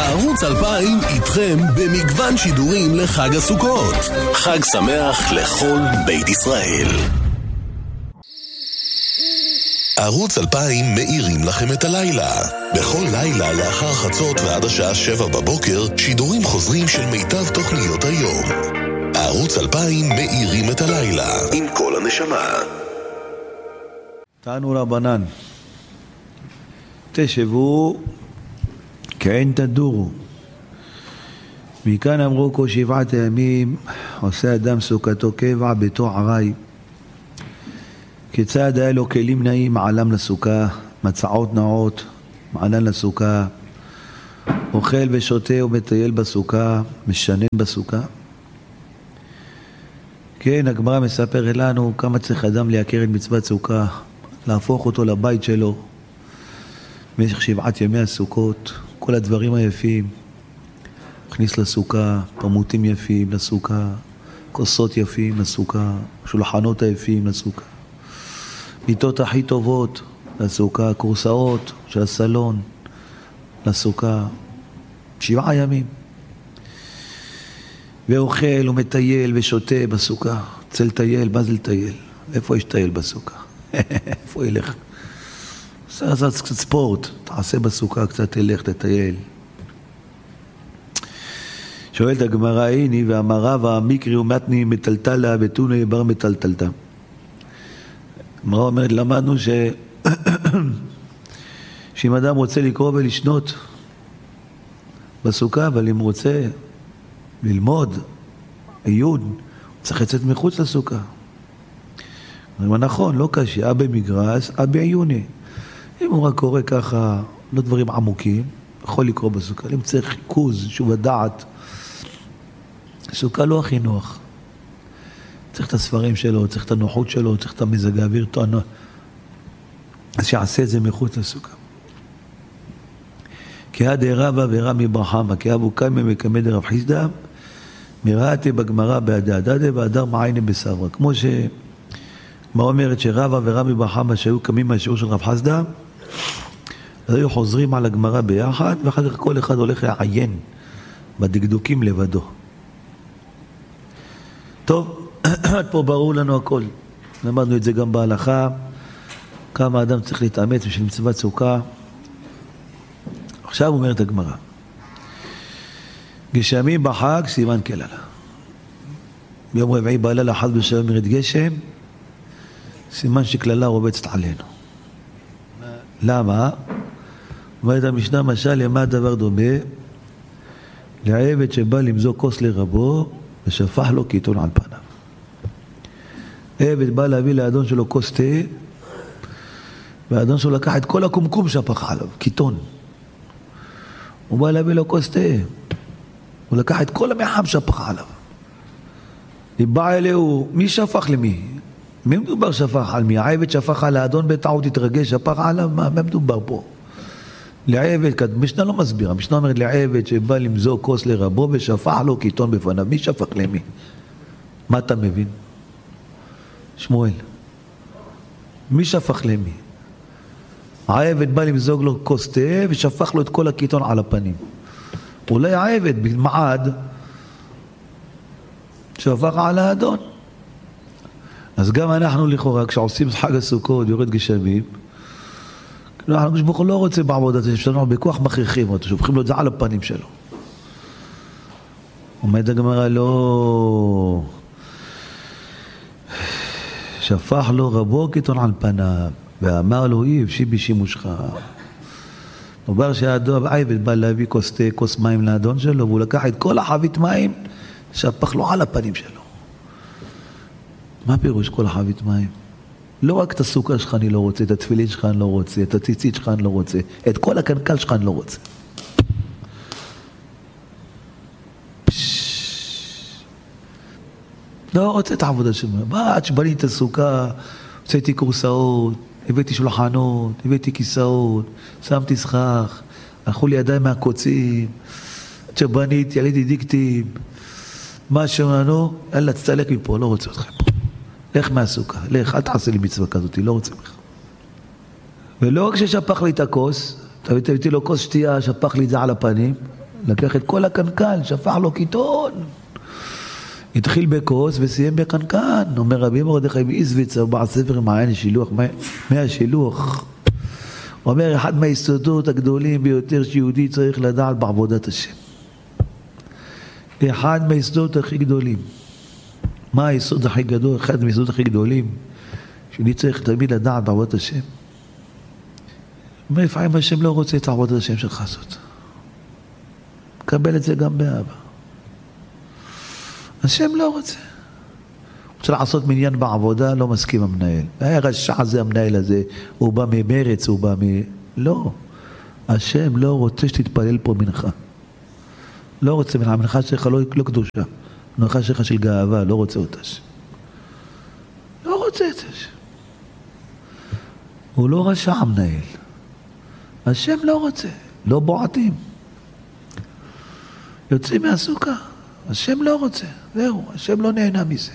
ערוץ 2000 איתכם במגוון שידורים לחג הסוכות. חג שמח לכל בית ישראל. ערוץ 2000 מאירים לכם את הלילה. בכל לילה לאחר חצות ועד השעה 7 בבוקר, שידורים חוזרים של מיטב תוכניות היום. ערוץ 2000 מאירים את הלילה עם כל הנשמה. תענו רבנן, תשבו כעין תדורו. מכאן אמרו כל 7 ימים עושה אדם סוכתו קבע ביתו ערי. כיצד היה לו כלים נעים מעלם לסוכה, מצעות נאות מעלן לסוכה, אוכל ושותה ומטייל בסוכה, משנן בסוכה. כן, הגמרא מספרת לנו כמה צריך אדם להכיר את מצוות סוכה, להפוך אותו לבית שלו במשך 7 ימי הסוכות, כל הדברים היפים, הכניס לסוכה, פמוטים יפים לסוכה, כוסות יפים לסוכה, שולחנות היפים לסוכה, מיטות הכי טובות לסוכה, קורסאות של הסלון לסוכה, 7 ימים. ואוכל ומטייל ושותה בסוכה. רוצה לטייל, מה זה לטייל? איפה יש טייל בסוכה? איפה ילך? עשה קצת ספורט, תעשה בסוכה, קצת תלך, תטייל. שואלת הגמרא, הנה והמרה והמקרי ומתני מטלטלה ותוני בר מטלטלתה. הגמרא אומרת, למדנו שאם אדם רוצה לקרוא ולשנות בסוכה, אבל אם רוצה ללמוד עיון, הוא צריך לצאת מחוץ לסוכה. נכון, לא קשה, אבא מגרס, אבא עיוני. אם הוא רק קורא ככה, לא דברים עמוקים, יכול לקרוא בסוכה. אם צריך חיכוז, שוב הדעת, סוכה לא הכי נוח. צריך את הספרים שלו, צריך את הנוחות שלו, צריך את המזג האוויר, אז שיעשה את זה מחוץ לסוכה. כי עד רבא ורמי ברחמה, כי אבו קיימה מקמא דרב חיסדא, מראתי בגמרא בהדדא והדר מעייני בסברה. כמו שמה אומרת שרבא ורמי ברחמה שהיו קמים מהשיעור של רב חסדא, אז היו חוזרים על הגמרא ביחד, ואחר כך כל אחד הולך לעיין בדקדוקים לבדו. טוב, פה ברור לנו הכל. למדנו את זה גם בהלכה, כמה אדם צריך להתאמץ בשביל מצוות סוכה. עכשיו אומרת הגמרא, גשמים בחג סימן כללה. ביום רביעי בלילה חס ושלום ירד גשם, סימן שכללה רובצת עלינו. למה? אומרת המשנה, משל למה דבר דומה? לעבד שבא למזוג כוס לרבו ושפך לו קיטון על פניו. עבד בא להביא לאדון שלו כוס תה, והאדון שלו לקח את כל הקומקום שפך עליו, קיטון. הוא בא להביא לו כוס תה, הוא לקח את כל המחם שפך עליו. בא אליהו, מי שפך למי? מי מדובר שפך על מי? העבד שפך על האדון בטעות התרגש, שפך עליו, מה מדובר פה? לעבד, משנה לא מסבירה, משנה אומרת לעבד שבא למזוג כוס לרבו ושפך לו קיטון בפניו, מי שפך למי? מה אתה מבין? שמואל, מי שפך למי? העבד בא למזוג לו כוס תה ושפך לו את כל הקיטון על הפנים. אולי העבד במעד שפך על האדון. אז גם אנחנו לכאורה, כשעושים חג הסוכות, יורד גשמים, אנחנו לא רוצה בעבודת זה, שאנחנו בכוח מכריחים אותו, שופכים לו את זה על הפנים שלו. אומרת הגמרא, לא, שפך לו רבו קיטון על פניו, ואמר לו, אי בשימושך. אומר שהעבד בא להביא כוס מים לאדון שלו, והוא לקח את כל החבית מים, שפך לו על הפנים שלו. מה פירוש כל החבית מים? לא רק את הסוכה שלך אני לא רוצה, את התפילין שלך אני לא רוצה, את הציצית שלך אני לא רוצה, את כל הקנקל שלך אני לא רוצה. לא רוצה את העבודה שלו. עד שבניתי את הסוכה, הוצאתי קורסאות, הבאתי שולחנות, הבאתי כיסאות, שמתי סכך, הלכו לי ידיים מהקוצים, עד שבניתי, עליתי דיקטים, מה שאומרנו, יאללה, תצטלק מפה, לא רוצה אתכם פה. לך מהסוכה, לך, אל תעשה לי מצווה כזאת, לא רוצה ממך. ולא רק ששפך לי את הכוס, הבאתי לו כוס שתייה, שפך לי את זה על הפנים, לקח את כל הקנקן, שפך לו קיטון. התחיל בכוס וסיים בקנקן. אומר רבי מרדכי מאיזוויצר, בעל ספר מעיין השילוח, מהשילוח. אומר, אחד מהיסודות הגדולים ביותר שיהודי צריך לדעת בעבודת השם. אחד מהיסודות הכי גדולים. מה היסוד הכי גדול? אחד מהיסודות הכי גדולים שאני צריך תמיד לדעת בעבודת השם. לפעמים השם לא רוצה את עבודת השם שלך לעשות. קבל את זה גם באהבה. השם לא רוצה. רוצה לעשות מניין בעבודה, לא מסכים המנהל. היה רשע הזה, המנהל הזה, הוא בא ממרץ, הוא בא לא. השם לא רוצה שתתפלל פה מנחה. לא רוצה מנחה, המנחה שלך לא קדושה. המנחה שלך של גאווה, לא רוצה אותה. לא רוצה את זה. הוא לא רשע המנהל. השם לא רוצה, לא בועטים. יוצאים מהסוכה. השם לא רוצה, זהו, השם לא נהנה מזה.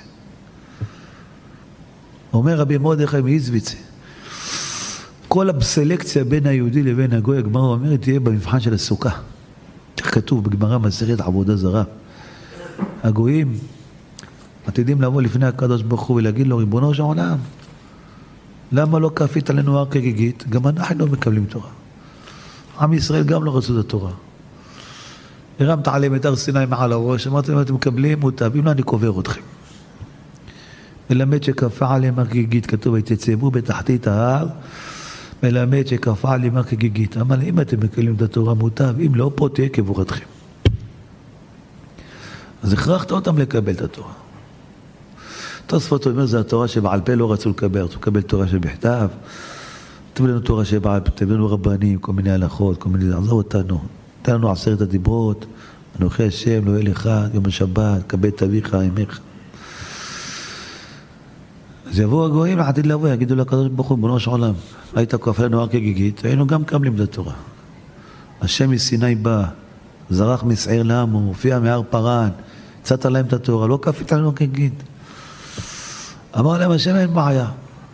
אומר רבי מרדכי מאיזוויצר, כל הסלקציה בין היהודי לבין הגוי, הגמרא אומרת, תהיה במבחן של הסוכה. כך כתוב בגמרא מסכת עבודה זרה. הגויים עתידים לבוא לפני הקדוש ברוך הוא ולהגיד לו, ריבונו של עולם, למה לא כפית עלינו הר כגיגית? גם אנחנו לא מקבלים תורה. עם ישראל גם לא רצו את התורה. הרמת עליהם את הר סיני מעל הראש, אמרתי להם, אתם מקבלים אותם, אם לא אני קובר אתכם. מלמד שכפה עליהם הר כגיגית, כתוב, התייצבו בתחתית ההר, מלמד שכפה עליהם הר כגיגית. אמר לי, אם אתם מקבלים את התורה מוטב, אם לא, פה תהיה קבורתכם. אז הכרחת אותם לקבל את התורה. תוספות אומר, זה התורה שבעל פה לא רצו לקבל, רצו לקבל תורה שבכתב, תביא לנו תורה שבעל פה, תביא לנו רבנים, כל מיני הלכות, כל מיני, עזוב אותנו. תן לנו 10 הדיברות, אנוכי השם, לא יהיה לך, יום השבת, כבד את אביך, אמך. אז יבואו הגויים לעתיד לבוא, יגידו לקדוש ברוך הוא, ריבונו של עולם, היית כפה לנו הר כגיגית, היינו גם קבלים את התורה. השם מסיני בא, זרח מסעיר לעמו, הופיע מהר פרן, הצעת להם את התורה, לא כפית לנו הר כגיגית. אמר להם, השם אין בעיה.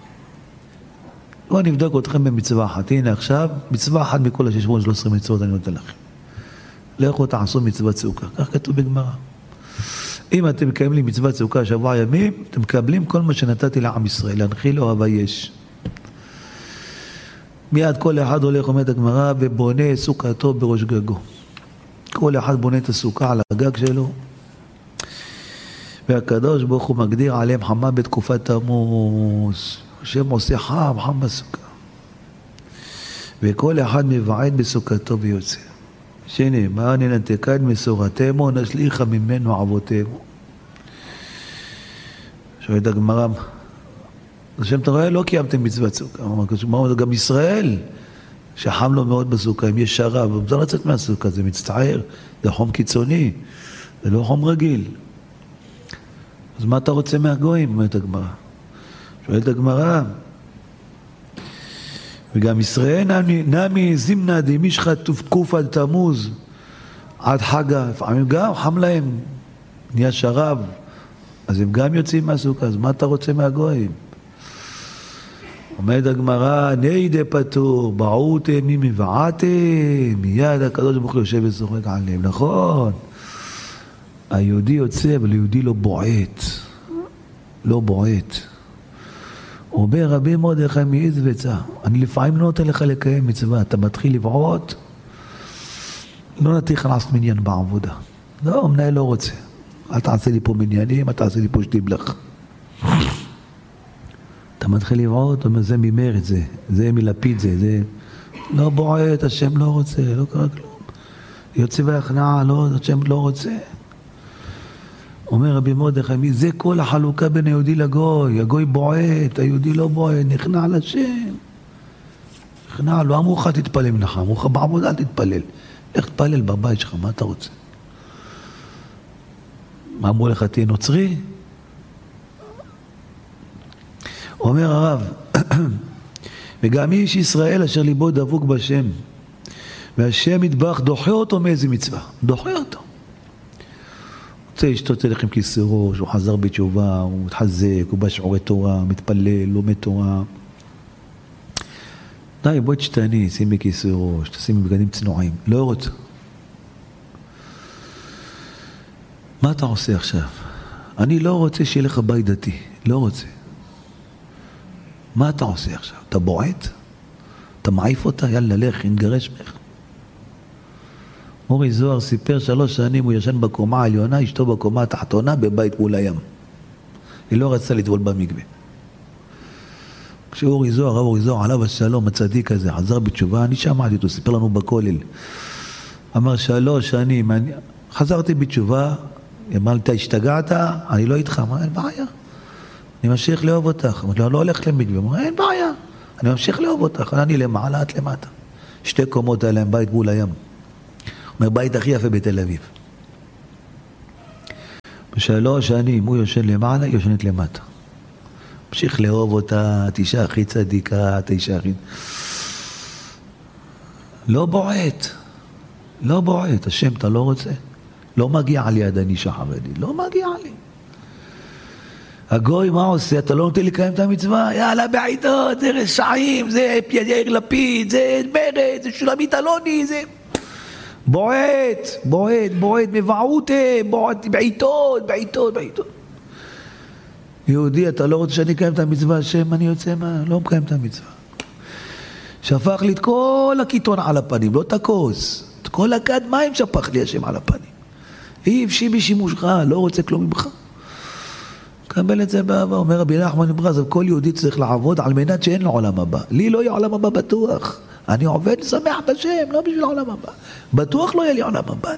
בואו נבדוק אתכם במצווה אחת. הנה עכשיו, מצווה אחת מכל 613 מצוות אני נותן לכם. לכו תעשו מצוות סוכה. כך כתוב בגמרא. אם אתם מקיימים לי מצוות סוכה שבוע ימים, אתם מקבלים כל מה שנתתי לעם ישראל, להנחיל לו אהבה יש. מיד כל אחד הולך עומד הגמרא ובונה סוכתו בראש גגו. כל אחד בונה את הסוכה על הגג שלו. והקדוש ברוך הוא מגדיר עליהם חמה בתקופת תמוז. השם עושה חם בסוכה. וכל אחד מבעט בסוכתו ויוצא. שני, מה ננתקה את מסורתמו, נשליחה ממנו אבותינו. שואלת הגמרא, השם אתה רואה, לא קיימתם מצוות סוכה. אמר, גם ישראל, שחם לו מאוד בסוכה, אם יש שרב, הוא צריך לצאת מהסוכה, זה מצטער, זה חום קיצוני, זה לא חום רגיל. אז מה אתה רוצה מהגויים? אומרת הגמרא. שואלת הגמרא, וגם ישראל נמי זימנה דמישחא תקופת תמוז עד חגה, לפעמים גם חם להם, נהיה שרב, אז הם גם יוצאים מהסוכה, אז מה אתה רוצה מהגויים? אומרת הגמרא, נידי פטור, בעותם ממבעתם, מיד הקדוש ברוך הוא יושב ושוחק עליהם, נכון? היהודי יוצא, אבל היהודי לא בועט, לא בועט. אומר רבי מרדכי מאיזוויצר, אני לפעמים לא נותן לך לקיים מצווה, אתה מתחיל לבעוט, לא נתן לך לעשות מניין בעבודה. לא, המנהל לא רוצה. אל תעשה לי פה מניינים, אל תעשה לי פה שתיבלך. אתה מתחיל לבעוט, אומר, זה ממרד זה מלפיד זה לא בועט, השם לא רוצה, לא קרה כלום. יוצא והכנעה, לא, השם לא רוצה. אומר רבי מרדכי, זה כל החלוקה בין היהודי לגוי, הגוי בועט, היהודי לא בועט, נכנע לשם. נכנע, לא אמרו לך תתפלל מנחה, אמרו לך בעבודה אל תתפלל. לך תתפלל בבית שלך, מה אתה רוצה? מה אמרו לך, תהיה נוצרי? אומר הרב, וגם איש ישראל אשר ליבו דבוק בשם, והשם יתברך דוחה אותו מאיזה מצווה, דוחה אותו. רוצה אשתו תלך עם כיסא ראש, הוא חזר בתשובה, הוא מתחזק, הוא בא שיעורי תורה, מתפלל, לומד תורה. די, בואי תשתני, שימי כיסא ראש, תשימי בגדים צנועים. לא רוצה. מה אתה עושה עכשיו? אני לא רוצה שיהיה לך בית דתי, לא רוצה. מה אתה עושה עכשיו? אתה בועט? אתה מעיף אותה? יאללה, לך, נגרש ממך. אורי זוהר סיפר 3 שנים הוא ישן בקומה העליונה, אשתו בקומה התחתונה בבית מול הים. היא לא רצתה לטבול במקווה. כשאורי זוהר, הרב אורי זוהר, עליו השלום, הצדיק הזה, חזר בתשובה, אני שמעתי אותו, סיפר לנו בכולל. אמר 3 שנים, חזרתי בתשובה, אמר, אתה השתגעת? אני לא איתך. אמר, אין בעיה. אני ממשיך לאהוב אותך. אמר, לא הולך למקווה. אמר, אין בעיה. אני ממשיך לאהוב אותך. אני למעלה, את למטה. 2 קומות היה להם בית מול הים. אומר, בית הכי יפה בתל אביב. 3 שנים, הוא יושן למעלה, היא יושנת למטה. ממשיך לאהוב אותה, את אישה הכי צדיקה, את אישה הכי... לא בועט. לא בועט. השם, אתה לא רוצה? לא מגיע לי עד אני אישה חרדית. לא מגיע לי. הגוי, מה עושה? אתה לא נותן לקיים את המצווה? יאללה, בעידות, זה רשעים, זה יאיר לפיד, זה מרד, זה שולמית אלוני, זה... בועט, בועט, בועט, מבעותה, בועט, בעיתות, בעיתות, בעיתות. יהודי, אתה לא רוצה שאני אקיים את המצווה, השם, אני יוצא מה? לא מקיים את המצווה. שפך לי את כל הקיטון על הפנים, לא את הכוס. את כל הכד מים שפך לי השם על הפנים. היא הבשי בשימושך, לא רוצה כלום ממך. קבל את זה באהבה, אומר רבי נחמן מברסלב, כל יהודי צריך לעבוד על מנת שאין לו עולם הבא. לי לא יהיה עולם הבא בטוח. אני עובד לשמח את השם, לא בשביל העולם הבא. בטוח לא יהיה לי עולם הבא.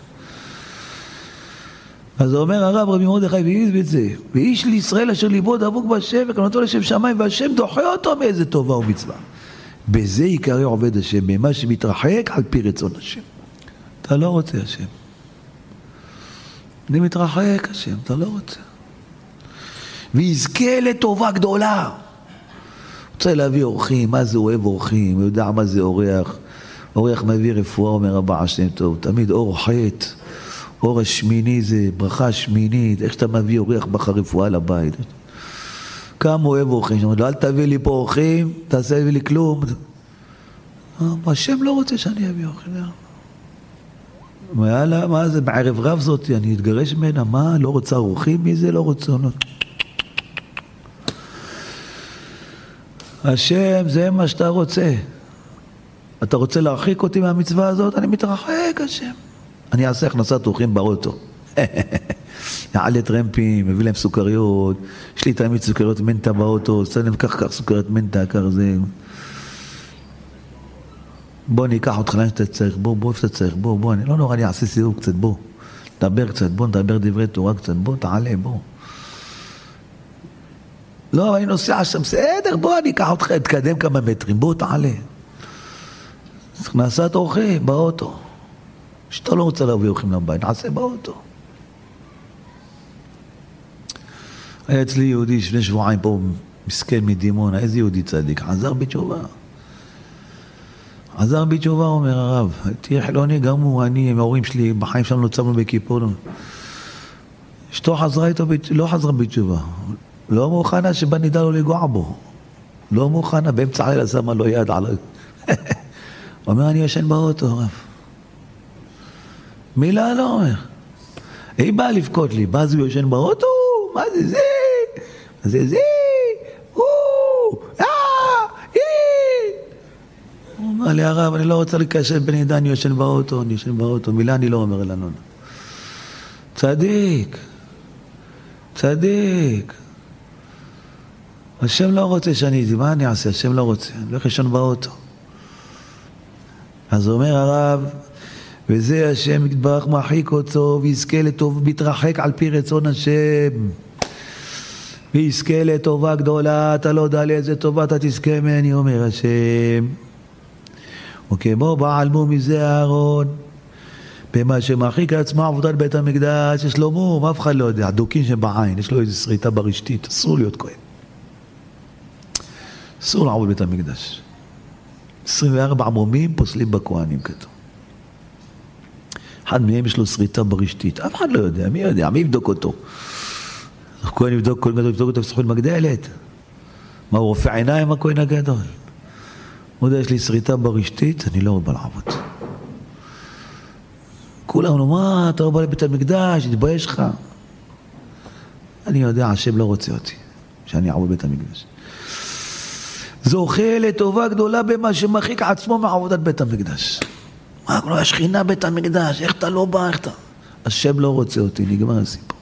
אז אומר הרב רבי מרדכי ואיז את זה, ואיש לישראל אשר ליבו דבוק בהשם וקנותו לשם שמיים, והשם דוחה אותו מאיזה טובה ומצווה. בזה יקרא עובד השם, במה שמתרחק על פי רצון השם. אתה לא רוצה השם. אני מתרחק השם, אתה לא רוצה. ויזכה לטובה גדולה. רוצה להביא אורחים, מה זה אוהב אורחים, הוא יודע מה זה אורח. אורח מביא רפואה, אומר הבא השם טוב, תמיד אור חטא. אור השמיני זה ברכה שמינית, איך שאתה מביא אורח בך רפואה לבית. כמה אוהב אורחים, שאומר לו, אל תביא לי פה אורחים, תעשה לי כלום. השם לא רוצה שאני אביא אורחים. יאללה, מה זה, בערב רב זאת, אני אתגרש ממנה, מה, לא רוצה אורחים? מי זה לא רוצה? השם, זה מה שאתה רוצה. אתה רוצה להרחיק אותי מהמצווה הזאת? אני מתרחק, השם. אני אעשה הכנסת אורחים באוטו. יעלה טרמפים, מביא להם סוכריות, יש לי תמיד סוכריות מנטה באוטו, עושה להם כך סוכריות מנטה, כך זה. בוא ניקח אותך לאן שאתה צריך, בוא איפה אתה צריך, בוא, לא נורא, אני אעשה סיבוב קצת, בוא. נדבר קצת, בוא נדבר דברי תורה קצת, בוא, תעלה, בוא. לא, אני נוסע שם, בסדר, בוא, אני אקח אותך, תקדם כמה מטרים, בוא, תעלה. הכנסת אורחים באוטו. שאתה לא רוצה להביא אורחים לבית, נעשה באוטו. היה אצלי יהודי 2 שבועיים פה, מסכן מדימונה, איזה יהודי צדיק, חזר בתשובה. חזר בתשובה, אומר הרב, תהיה חילוני, גם הוא, אני, עם ההורים שלי, בחיים שלנו לא צמנו בכיפור. אשתו חזרה איתו, לא חזרה בתשובה. לא מוכנה שבא נידע לו לגוע בו. לא מוכנה, באמצע הלילה שמה לו יד עליו. הוא אומר, אני ישן באוטו, הרב. מילה לא אומר. היא באה לבכות לי, מה זה יושן באוטו? מה זה זה? מה זה זה? הוא אומר לי, הרב, אני לא רוצה לקשר בן עדה, אני יושן באוטו, מילה אני לא אומר לנו. צדיק. השם לא רוצה שאני, מה אני אעשה? השם לא רוצה, אני הולך לישון באוטו. אז אומר הרב, וזה השם יתברך מרחיק אותו, ויזכה לטוב, מתרחק על פי רצון השם. ויזכה לטובה גדולה, אתה לא יודע לאיזה טובה אתה תזכה ממני, אומר השם. וכמו בעלמו מזה אהרון, במה שמרחיק לעצמו עבודת בית המקדש, יש לו מום, אף אחד לא יודע, דוקין שבעין, יש לו איזו שריטה ברשתית, אסור להיות כהן. אסור לעבוד בית המקדש. 24 מומים פוסלים בכהנים כתוב. אחד מהם יש לו שריטה ברשתית, אף אחד לא יודע, מי יודע, מי יבדוק אותו? הכהן יבדוק, כהן גדול יבדוק אותו בסוכות מגדלת. מה, הוא רופא עיניים הכהן הגדול? הוא יודע, יש לי שריטה ברשתית, אני לא בא לעבוד. כולנו, מה, אתה לא בא לבית המקדש, תתבייש לך. אני יודע, השם לא רוצה אותי, שאני אעבוד בית המקדש. זוכה לטובה גדולה במה שמחיק עצמו מעבודת בית המקדש. מה, לא, השכינה בית המקדש, איך אתה לא בא, איך אתה... השם לא רוצה אותי, נגמר הסיפור.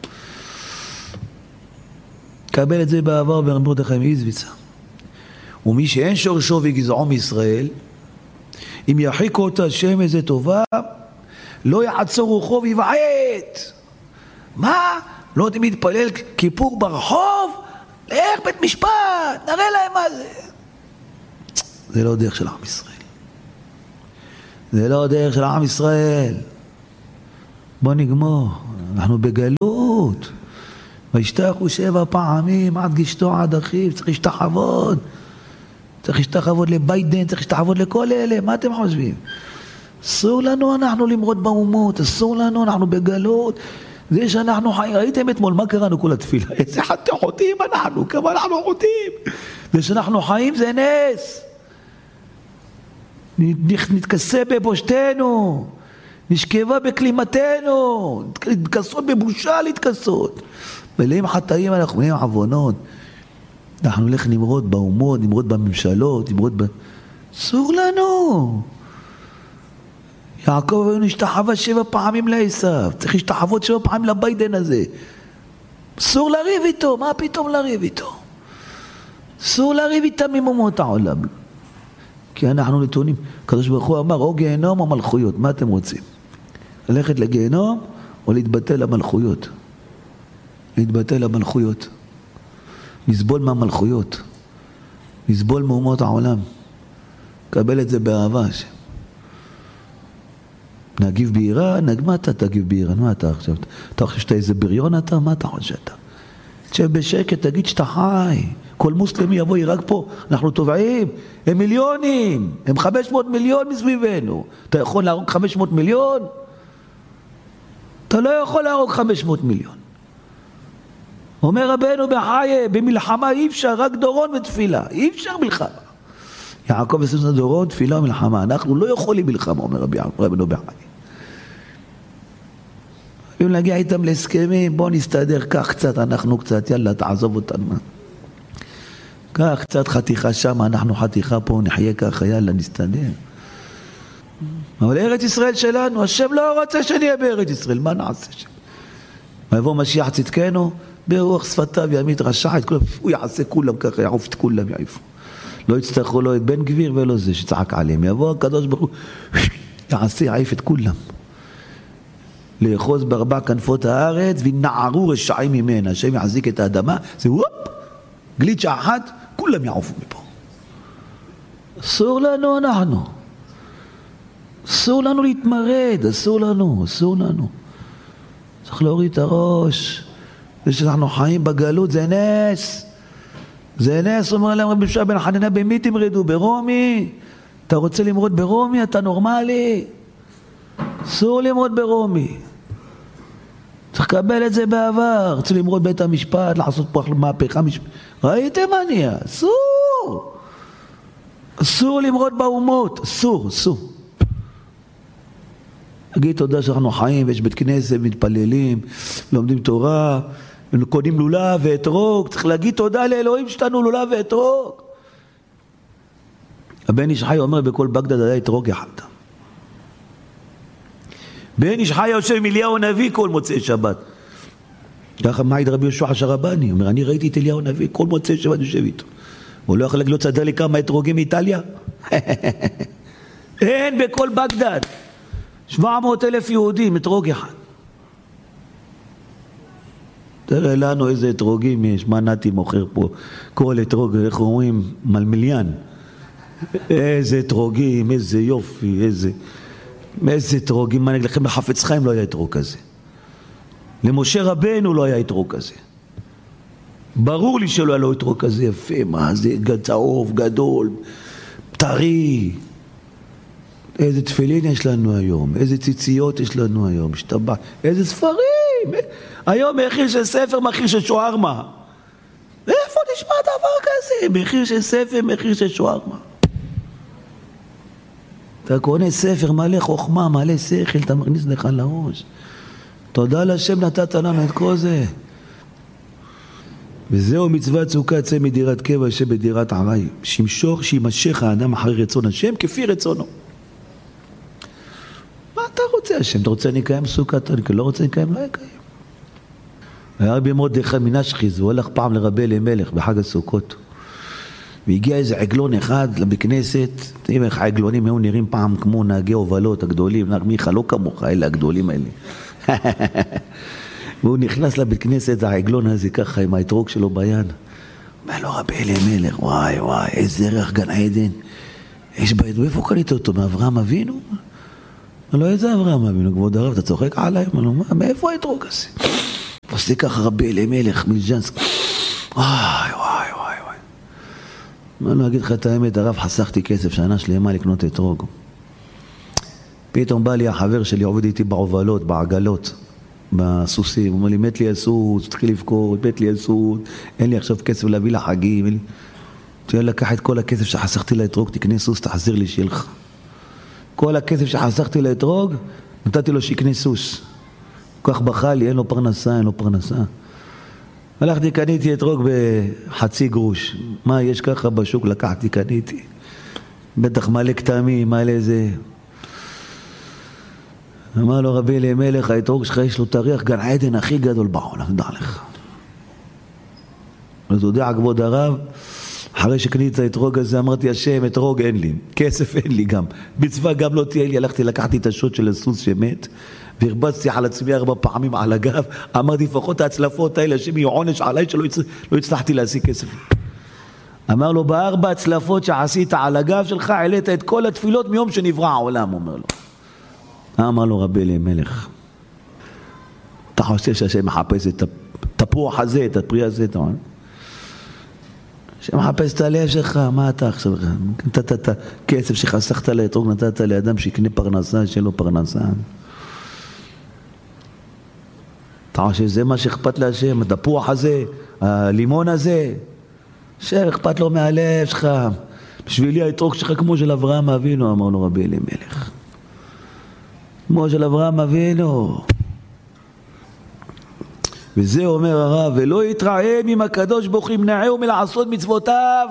קבל את זה בעבר ברמות החיים איזביצה. ומי שאין שורשו וגזעו מישראל, אם יחיקו אותה השם איזה טובה, לא יעצור רוחו ויבעט. מה? לא יודעים להתפלל כיפור ברחוב? לך בית משפט, נראה להם מה זה. זה לא דרך של עם ישראל. זה לא דרך של עם ישראל. בוא נגמור, אנחנו בגלות. וישתחו 7 פעמים, עד גשתו עד אחיו, צריך להשתחוות. צריך להשתחוות לביידן, צריך להשתחוות לכל אלה, מה אתם חושבים? אסור לנו אנחנו למרוד באומות, אסור לנו, אנחנו בגלות. זה שאנחנו חיים, ראיתם אתמול מה קראנו כל התפילה? איזה חוטאים אנחנו, כמה אנחנו חוטאים. זה שאנחנו חיים זה נס. נתכסה בבושתנו, נשכבה בכלימתנו, נתכסות בבושה להתכסות. מלאים חטאים אנחנו, מלאים עוונות. אנחנו נלך נמרוד באומות, נמרוד בממשלות, נמרוד ב... אסור לנו. יעקב אבינו השתחווה 7 פעמים לעשיו, צריך להשתחוות 7 פעמים לביידן הזה. אסור לריב איתו, מה פתאום לריב איתו? אסור לריב איתם עם אומות העולם. כי אנחנו נתונים, הקדוש ברוך הוא אמר, או גיהנום או מלכויות, מה אתם רוצים? ללכת לגיהנום או להתבטל למלכויות? להתבטל למלכויות. נסבול מהמלכויות. נסבול מאומות העולם. קבל את זה באהבה. נגיב בירה, מה אתה תגיב בירה? מה אתה עכשיו? אתה חושב שאתה איזה בריון אתה? מה אתה חושב שאתה? תשב בשקט, תגיד שאתה חי. כל מוסלמי יבוא ירק פה, אנחנו טובעים, הם מיליונים, הם 500 מיליון מסביבנו. אתה יכול להרוג 500 מיליון? אתה לא יכול להרוג 500 מיליון. אומר רבנו בחיי, במלחמה אי אפשר, רק דורון ותפילה, אי אפשר מלחמה. יעקב עשו דורון, תפילה ומלחמה, אנחנו לא יכולים מלחמה, אומר רבנו בחיי. אם להגיע איתם להסכמים, בוא נסתדר, קח קצת, אנחנו קצת, יאללה, תעזוב אותנו. קח קצת חתיכה שם, אנחנו חתיכה פה, נחיה ככה, יאללה, נסתדר. אבל ארץ ישראל שלנו, השם לא רוצה שנהיה בארץ ישראל, מה נעשה שם? ויבוא משיח צדקנו, ברוח שפתיו ימית רשע את כולם, הוא יעשה כולם ככה, יעוף את כולם, יעיפו. לא יצטרכו לא את בן גביר ולא זה שצעק עליהם. יבוא הקדוש ברוך הוא, יעשה, יעיף את כולם. לאחוז ב4 כנפות הארץ, ונערו רשעים ממנה. השם יחזיק את האדמה, זה וופ, גליצ'ה אחת, כולם יעופו מפה. אסור לנו אנחנו. אסור לנו להתמרד, אסור לנו. צריך להוריד את הראש. זה שאנחנו חיים בגלות, זה נס. זה נס, אומר להם רבי יהושע בן חנניה, במי תמרדו? ברומי? אתה רוצה למרוד ברומי? אתה נורמלי? אסור למרוד ברומי. צריך לקבל את זה בעבר. רוצה למרוד בית המשפט, לעשות פה מהפכה משפט. ראיתם מה נהיה? אסור. אסור למרוד באומות. אסור. אגיד תודה שאנחנו חיים, ויש בית כנסת, מתפללים, לומדים תורה, קונים לולב ואתרוג. צריך להגיד תודה לאלוהים שתנו לולב ואתרוג. הבן איש חי אומר בכל בגדד היה אתרוג אחד. בן איש חי יושב עם אליהו הנביא כל מוצאי שבת. ככה מעיד רבי יהושע השרבני, אומר, אני ראיתי את אליהו הנביא כל מוצאי שבת יושב איתו. הוא לא יכול להגיד סדר לי כמה אתרוגים מאיטליה? אין בכל בגדד 700,000 יהודים, אתרוג אחד. תראה לנו איזה אתרוגים יש, מה נתי מוכר פה, כל אתרוג, איך אומרים, מלמיליאן. איזה אתרוגים, איזה יופי, איזה אתרוגים, מה נגיד לכם, לחפץ חיים לא היה אתרוג כזה. למשה רבנו לא היה אתרוג כזה. ברור לי שלא היה לו אתרוג כזה יפה, מה זה צהוב, גדול, טרי. איזה תפילין יש לנו היום, איזה ציציות יש לנו היום, משתבח, איזה ספרים. היום מחיר של ספר, מחיר של שוארמה. איפה נשמע דבר כזה? מחיר של ספר, מחיר של שוארמה. אתה קונה ספר מלא חוכמה, מלא שכל, אתה מכניס לך לראש. תודה לשם נתת לנו את כל זה. וזהו מצוות סוכה, צא מדירת קבע, ישב בדירת ערי. שימשך האדם אחרי רצון השם כפי רצונו. מה אתה רוצה השם? אתה רוצה לקיים סוכה? אתה לא רוצה לקיים? לא יקיים. היה רבי מרדכי מנשחיז, הוא הלך פעם לרבי אלימלך בחג הסוכות. והגיע איזה עגלון אחד לבית כנסת, תראי איך העגלונים היו נראים פעם כמו נהגי הובלות הגדולים, מיכה לא כמוך, אלה הגדולים האלה. והוא נכנס לבית כנסת, העגלון הזה ככה עם האתרוג שלו ביד. אומר לו רבי אלימלך, וואי וואי, איזה ריח גן עדן. יש בית, ואיפה קנית אותו? מאברהם אבינו? לא, איזה אברהם אבינו, כבוד הרב, אתה צוחק עליי? מאיפה האתרוג הזה? עושה ככה רבי אלימלך מלז'נסק. וואי וואי וואי וואי. אני אגיד לך את האמת, הרב חסכתי כסף שנה שלמה לקנות אתרוג. פתאום בא לי החבר שלי, עובד איתי בעובלות, בעגלות, בסוסים. הוא אומר לי, מת לי הסוס, תתחיל לבכות, מת לי הסוס, אין לי עכשיו כסף להביא לחגים. תהיה לקח את כל הכסף שחסכתי לאתרוג, תקנה סוס, תחזיר לי שלך. כל הכסף שחסכתי לאתרוג, נתתי לו שיקנה סוס. כך בכה לי, אין לו פרנסה, אין לו פרנסה. הלכתי, קניתי אתרוג בחצי גרוש. מה יש ככה בשוק? לקחתי, קניתי. בטח מלא כתמים, מלא זה. אמר לו רבי אלימלך, האתרוג שלך יש לו תריח גן עדן הכי גדול בעולם, דע לך. אז הוא יודע, כבוד הרב, אחרי שקניתי את האתרוג הזה, אמרתי, השם, אתרוג אין לי, כסף אין לי גם, מצווה גם לא תהיה לי, הלכתי, לקחתי את השוט של הסוס שמת, והרבצתי על עצמי 4 פעמים על הגב, אמרתי, לפחות ההצלפות האלה, השם יהיה עונש עליי, שלא הצלחתי להשיג כסף. אמר לו, ב4 הצלפות שעשית על הגב שלך, העלית את כל התפילות מיום שנברא העולם, אומר לו. אמר לו רבי אלימלך, אתה חושב שהשם מחפש את התפוח הזה, את הפרי הזה, אתה אומר? השם מחפש את הלב שלך, מה אתה עכשיו? נתת את הכסף שחסכת לאתרוג, נתת לאדם שיקנה פרנסה, שלא פרנסה. אתה חושב שזה מה שאכפת להשם, התפוח הזה, הלימון הזה, שאכפת לו מהלב שלך. בשבילי האתרוג שלך כמו של אברהם אבינו, אמר לו רבי אלימלך. כמו של אברהם אבינו. וזה אומר הרב, ולא יתרעם עם הקדוש ברוך הוא ימנעהו מלעשות מצוותיו.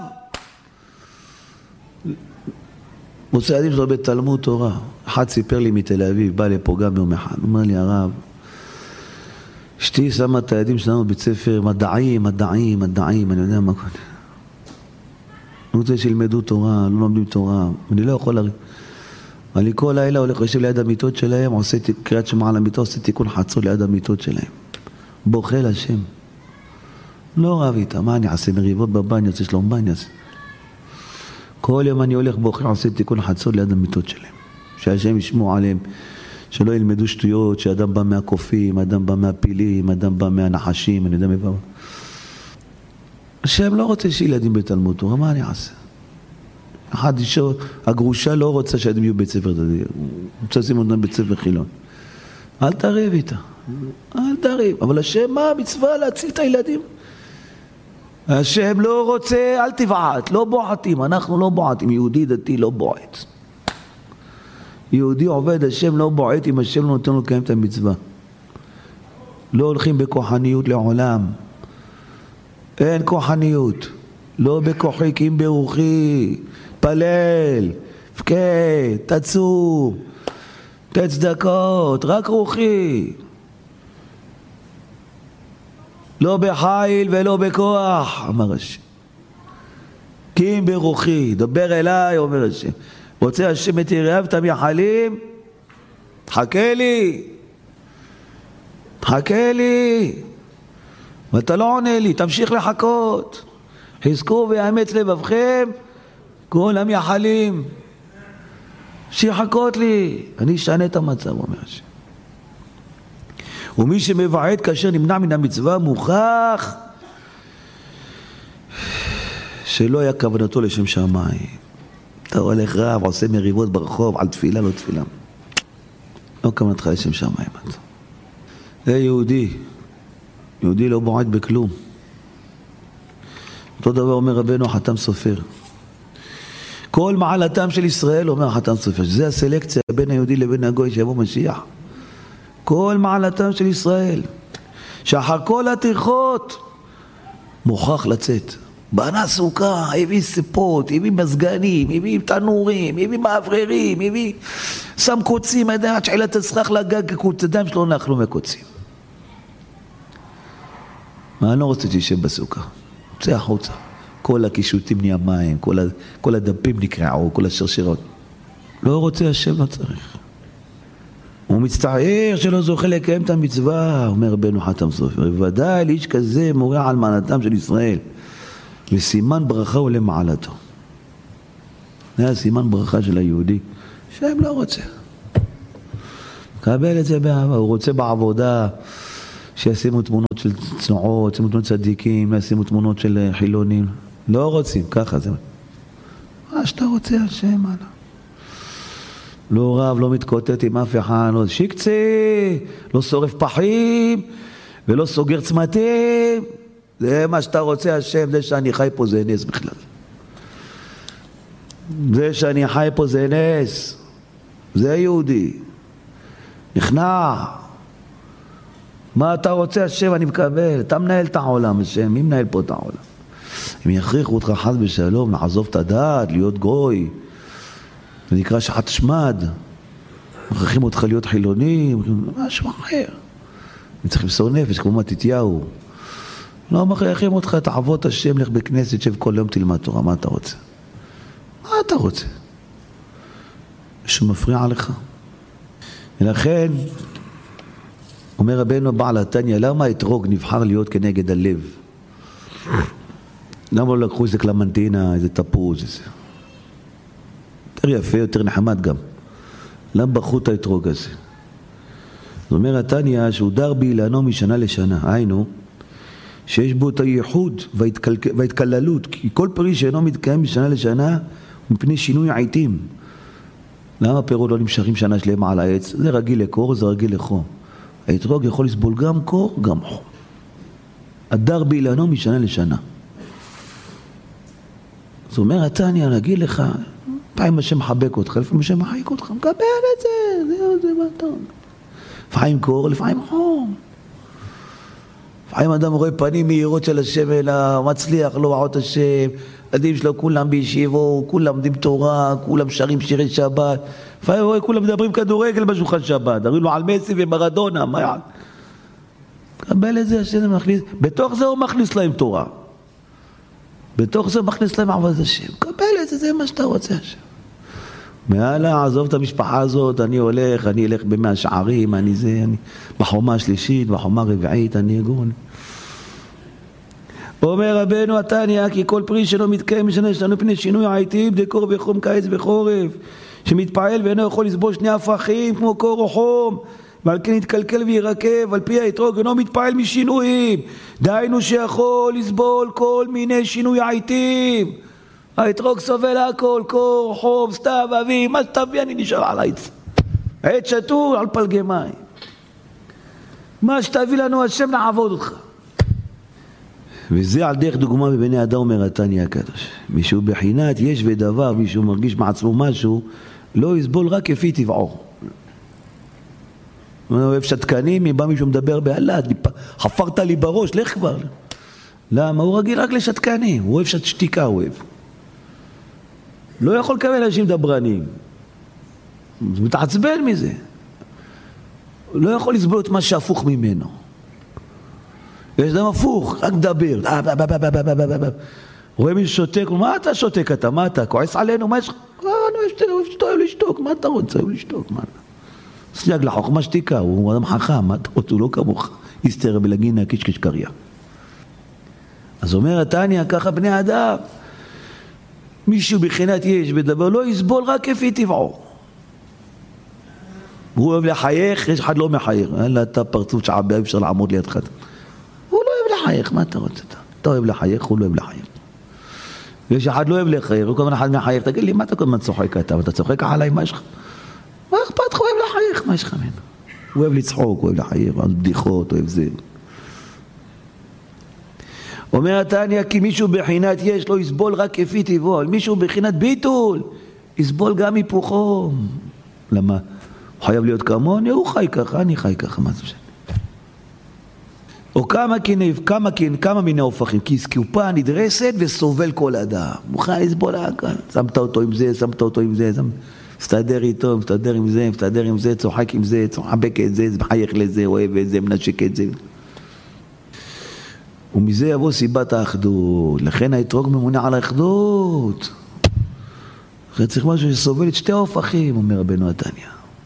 מוצא ילדים שלו בתלמוד תורה. אחד סיפר לי מתל אביב, בא לפה גם יום אחד. הוא אומר לי, הרב, אשתי שמה את הילדים שלנו בבית ספר מדעים, אני יודע מה קודם. אני רוצה שילמדו תורה, לא לומדים תורה, אני לא יכול להריב. אני כל לילה הולך יושב ליד המיטות שלהם, עושה קריאת שמע על המיטות, עושה תיקון חצות ליד המיטות שלהם. בוכה לשם. לא רב איתה, מה אני אעשה? מריבות בבניה, עושה שלום בניה. כל יום אני הולך בוכה, עושה תיקון חצות ליד המיטות שלהם. שהשם ישמעו עליהם, שלא ילמדו שטויות, שאדם בא מהקופים, אדם בא מהפילים, אדם בא מהנחשים, אני יודע מבוא. השם לא רוצה שילדים בתלמוד תורה, מה אני אעשה? אחד אישו, הגרושה לא רוצה שהילדים יהיו בית ספר דתי, הוא רוצה לשים אותם בית ספר חילון. אל תריב איתה, אל תריב. אבל השם מה המצווה להציל את הילדים? השם לא רוצה, אל תבעט, לא בועטים, אנחנו לא בועטים, יהודי דתי לא בועט. יהודי עובד, השם לא בועט אם השם לא נותן לו לקיים את המצווה. לא הולכים בכוחניות לעולם. אין כוחניות. לא בכוחי כי אם ברוחי. פלל, פקד, תצום, תצדקות, רק רוחי. לא בחיל ולא בכוח, אמר השם. כי אם ברוחי, דבר אליי, אומר השם. רוצה השם את יראיו את המייחלים? חכה לי. חכה לי. ואתה לא עונה לי, תמשיך לחכות. חזקו ויאמץ לבבכם כל המייחלים. שיחכות לי. אני אשנה את המצב, אומר השם. ומי שמבעט כאשר נמנע מן המצווה מוכח שלא היה כוונתו לשם שמיים. אתה הולך רב, עושה מריבות ברחוב על תפילה, לא תפילה. לא כוונתך לשם שמיים. זה יהודי. יהודי לא בועט בכלום. אותו דבר אומר רבנו חתם סופר. כל מעלתם של ישראל, אומר החתן סופר, שזה הסלקציה בין היהודי לבין הגוי שיבוא משיח. כל מעלתם של ישראל, שאחר כל הטרחות מוכרח לצאת. בנה סוכה, הביא סיפות, הביא מזגנים, הביא תנורים, הביא מאווררים, הביא שם קוצים, עד שעילת הסכך לגג כקוצדם שלא נחלו מקוצים. מה אני לא רוצה שישב בסוכה? יוצא החוצה. כל הקישוטים נהיה מים, כל הדפים נקרעו, כל השרשרות. לא רוצה השם, לא צריך. הוא מצטער שלא זוכה לקיים את המצווה, אומר רבנו חתם סופר. בוודאי לאיש כזה מורה על מעלתם של ישראל. וסימן ברכה עולה מעלתו. זה הסימן ברכה של היהודי, שהם לא רוצה. קבל את זה באהבה, הוא רוצה בעבודה, שישימו תמונות של צנועות, שישימו תמונות צדיקים, ישימו תמונות של חילונים. לא רוצים, ככה זה. מה שאתה רוצה השם, עלה. לא רב, לא מתקוטט עם אף אחד, לא שיקצה, לא שורף פחים, ולא סוגר צמתים. זה מה שאתה רוצה השם, זה שאני חי פה זה נס בכלל. זה שאני חי פה זה נס. זה יהודי. נכנע. מה אתה רוצה השם, אני מקבל. אתה מנהל את העולם השם, מי מנהל פה את העולם? אם יכריחו אותך חס בשלום, לעזוב את הדעת, להיות גוי, זה נקרא שחת שמד, מכריחים אותך להיות חילוני, משהו אחר. אני צריך למסור נפש, כמו מתתיהו. לא מכריחים אותך, תעבוד השם, לך בכנסת, שב כל יום תלמד תורה, מה אתה רוצה? מה אתה רוצה? משהו מפריע לך? ולכן, אומר רבנו בעל התניא, למה האתרוג נבחר להיות כנגד הלב? למה לא לקחו איזה קלמנטינה, איזה תפוז, איזה... יותר יפה, יותר נחמד גם. למה בחרו את האתרוג הזה? זאת אומרת, התניא, שהוא דר באילנו משנה לשנה, היינו, שיש בו את הייחוד וההתקללות, כי כל פרי שאינו מתקיים משנה לשנה, מפני שינוי העיתים. למה פירות לא נמשכים שנה שלמה על העץ? זה רגיל לקור, זה רגיל לחום. האתרוג יכול לסבול גם קור, גם חום. הדר באילנו משנה לשנה. זאת אומרת, התניא, נגיד לך, פעם השם מחבק אותך, לפעמים השם מחייק אותך, מקבל את זה, זה מה אתה אומר. לפעמים קור, לפעמים חום. לפעמים אדם רואה פנים מהירות של השם אלא מצליח, לא רעות השם, ילדים שלו כולם בישיבו, כולם עומדים תורה, כולם שרים שירי שבת, לפעמים רואה כולם מדברים כדורגל בשולחן שבת, דברים לו על מסי ומרדונה, מה יעד? קבל את זה, השם מכניס, בתוך זה הוא מכניס להם תורה. בתוך זה הוא מכניס להם עבודת השם. קבל את זה, זה מה שאתה רוצה השם. מעלה, עזוב את המשפחה הזאת, אני אלך במאה שערים, אני בחומה השלישית, בחומה הרביעית, אני אגון. אומר רבנו התניא, כי כל פרי שלא מתקיים משנה שלנו פני שינוי העיתים, דקור וחום קיץ וחורף, שמתפעל ואינו יכול לסבול שני הפכים כמו קור או חום, ועל כן יתקלקל וירקב, על פי האתרוג אינו מתפעל משינויים, דהיינו שיכול לסבול כל מיני שינוי העיתים. האתרוג סובל הכל, קור, חום, סתיו, אביב, מה שתביא אני נשאר על העץ. העץ שטור על פלגי מים. מה שתביא לנו השם לעבוד אותך. וזה על דרך דוגמה בבני אדם, אומר התניא הקדוש. מישהו בחינת יש ודבר, מישהו מרגיש מעצמו משהו, לא יסבול רק כפי טבעו. הוא אוהב שתקנים, אם בא מישהו מדבר בהלת, חפרת לי בראש, לך כבר. למה? הוא רגיל רק לשתקנים, הוא אוהב שתיקה, הוא אוהב. לא יכול לקבל אנשים דברנים. הוא מתעצבן מזה. הוא לא יכול לסבול את מה שהפוך ממנו. יש אדם הפוך, רק דבר. רואה מישהו שותק, מה אתה שותק אתה? מה אתה? כועס עלינו? מה יש לך? אני אוהב לשתוק, מה אתה רוצה? אוהב לשתוק, מה? סייג לחוכמה שתיקה, הוא אדם חכם, מה אתה רוצה? הוא לא כמוך. יסתר בלגינה קישקש קריה. אז אומר התניא, ככה בני אדם. מישהו בחינת יש ודבר לא יסבול רק כפי טבעו. הוא אוהב לחייך, יש אחד לא מחייך. אלא אתה פרצוף שעבה, אפשר לעמוד לידך. הוא לא אוהב לחייך, מה אתה רוצה? אתה אוהב לחייך, הוא לא אוהב לחייך. ויש אחד לא אוהב לחייך, הוא כל הזמן אחד מחייך, תגיד לי, מה אתה כל הזמן צוחק אתה? אתה צוחק עליי, מה יש לך? מה אכפת לך? הוא אוהב לחייך, מה יש לך ממנו? הוא אוהב לצחוק, הוא אוהב לחייך, הוא אוהב בדיחות, הוא אוהב זה. אומר התניא, כי מישהו בחינת יש לו יסבול רק כפי טבעו, מישהו בחינת ביטול יסבול גם היפוכו. למה? הוא חייב להיות כמוני, הוא חי ככה, אני חי ככה, מה זה משנה? או כמה מיני הופכים, כי קופה נדרסת וסובל כל אדם. הוא חי לסבול הכל, שמת אותו עם זה, שמת אותו עם זה, מסתדר איתו, מסתדר עם זה, מסתדר עם זה, צוחק עם זה, צוחק את זה, מחייך לזה, אוהב את זה, מנשק את זה. ומזה יבוא סיבת האחדות. לכן האתרוג ממונה על האחדות. אחרי צריך משהו שסובל את שתי ההופכים, אומר רבנו התניא.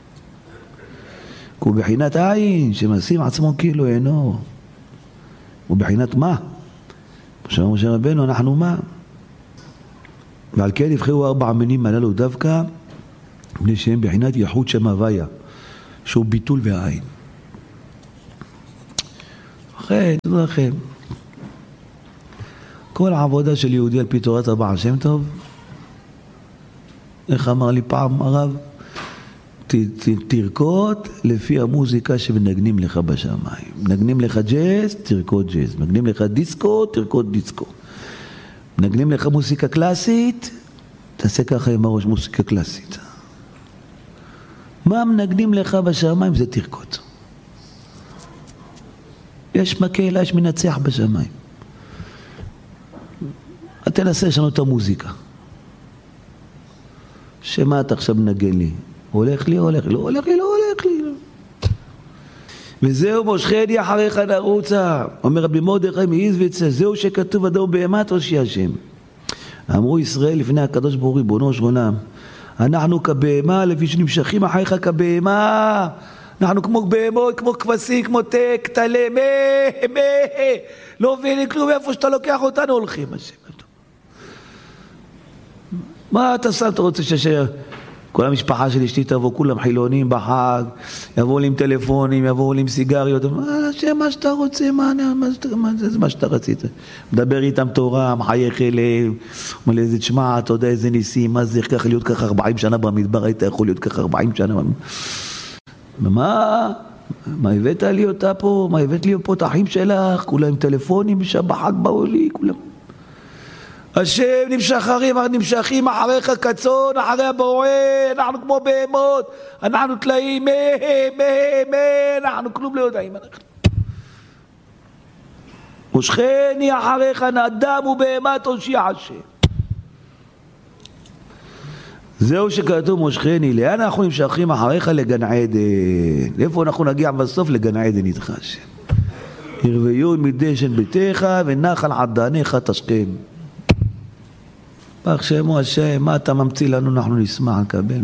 הוא בחינת עין, שמשים עצמו כאילו אינו. הוא בחינת מה? כמו שאומר רבנו, אנחנו מה? ועל כן יבחרו 4 המינים הללו דווקא, בני שהם בחינת יחוד שם הוויה, שהוא ביטול והעין. אחרי, תדעו לכם, כל העבודה של יהודי על פי תורת הבעל שם טוב, איך אמר לי פעם הרב? תרקוד לפי המוזיקה שמנגנים לך בשמיים. מנגנים לך ג'אז, תרקוד ג'אז. מנגנים לך דיסקו, תרקוד דיסקו. מנגנים לך מוזיקה קלאסית, תעשה ככה עם הראש מוזיקה קלאסית. מה מנגנים לך בשמיים? זה תרקוד. יש מקהלה, יש מנצח בשמיים. תנסה לשנות את המוזיקה. שמה אתה עכשיו מנגן לי? הולך לי, הולך לי, לא הולך לי, לא הולך לי. וזהו מושכני אחריך נרוצה. אומר רבי מרדכי מאיזוויץ, זהו שכתוב אדום בהמה תושיע השם. אמרו ישראל לפני הקדוש ברוך הוא ריבונו של עולם, אנחנו כבהמה לפי שנמשכים אחריך כבהמה. אנחנו כמו בהמות, כמו כבשים, כמו תק, תלה, לא מבינים כלום, איפה שאתה לוקח אותנו הולכים השם. מה אתה שם, אתה רוצה כל המשפחה של אשתי תבוא, כולם חילונים בחג, יבואו לי עם טלפונים, יבואו לי עם סיגריות, השם, מה שאתה רוצה, זה מה שאתה רצית. מדבר איתם תורה, מחייך אליהם, אומר לי, תשמע, אתה יודע איזה ניסים, מה זה, איך ככה להיות ככה 40 שנה במדבר, היית יכול להיות ככה 40 שנה. מה הבאת לי אותה פה? מה הבאת לי פה את האחים שלך? כולם עם טלפונים, בשעה בחג באו לי, כולם. השם נמשכים אחריך כצאן, אחרי הבורא, אנחנו כמו בהמות, אנחנו תלאים, אנחנו כלום לא יודעים. מושכני אחריך נדם ובהמה תושיע השם. זהו שכתוב מושכני, לאן אנחנו נמשכים אחריך? לגן עדן. איפה אנחנו נגיע בסוף? לגן עדן איתך השם. ירוויון מדשן ביתך ונחל עדניך תשכם. פח שמו השם, מה אתה ממציא לנו, אנחנו נשמח לקבל.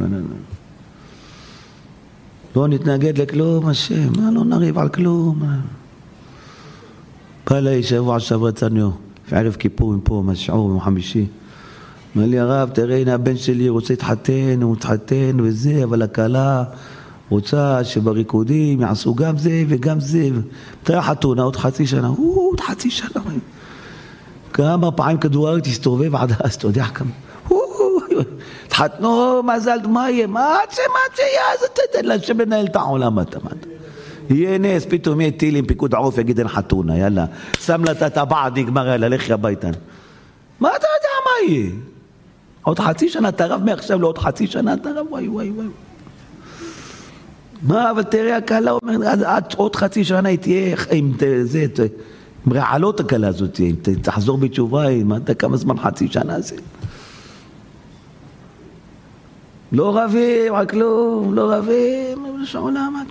לא נתנגד לכלום השם, לא נריב על כלום. בא לי שבוע שעבר יצאנו, ערב כיפורים פה, משעור יום חמישי. אומר לי הרב, תראה, הנה הבן שלי רוצה להתחתן, הוא מתחתן וזה, אבל הכלה רוצה שבריקודים יעשו גם זה וגם זה. תראה חתונה, עוד חצי שנה, עוד חצי שנה. כמה פעמים כדור הארץ תסתובב עד אז, אתה יודע כמה. תחתנו, מזל, מה יהיה? מה שיהיה? אז תתן לשם לנהל את העולם, אתה מה. יהיה נס, פתאום יהיה טילים, פיקוד עוף, יגיד אין חתונה, יאללה. שם לה את הטבעת, נגמר, יאללה, לכי הביתה. מה אתה יודע מה יהיה? עוד חצי שנה אתה רב מעכשיו, לא עוד חצי שנה אתה רב, וואי. מה, אבל תראה, הקהלה אומרת, עד עוד חצי שנה היא תהיה עם זה, רעלות הקלה הזאת, תחזור בתשובה, מה אתה כמה זמן חצי שנה זה? לא רבים, רק לא רבים, שעולה מה אתה?